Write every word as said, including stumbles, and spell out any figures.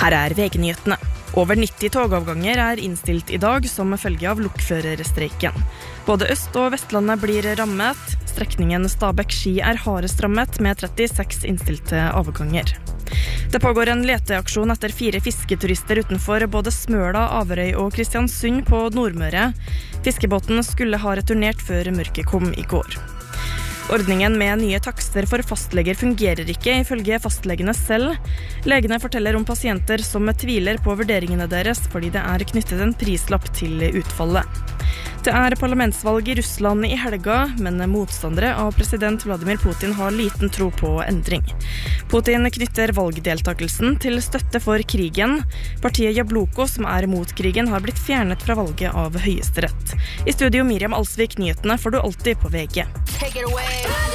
Her er V G-nyhetene. Over nitti togavganger er innstilt I dag som følge av lokførerstreiken. Både Øst- og Vestlandet blir rammet. Strekningen Stabekk-Ski er hardest rammet med trettiseks innstilte avganger. Det pågår en leteaksjon etter fire fisketurister utenfor både Smøla, Averøy og Kristiansund på Nordmøre. Fiskebåten skulle ha returnert før mørket kom I går. Ordningen med nye takster for fastleger fungerer ikke, ifølge fastlegene selv. Legene forteller om pasienter som tviler på vurderingene deres fordi det er knyttet en prislapp til utfallet. Det er parlamentsvalg I Russland I helga, men motstandere av president Vladimir Putin har liten tro på endring. Putin knytter valgdeltakelsen til støtte for krigen. Partiet Jabloko, som er mot krigen, har blitt fjernet fra valget av Høyesterett. I studio Miriam Alsvik, nyhetene får du alltid på V G. Take it away.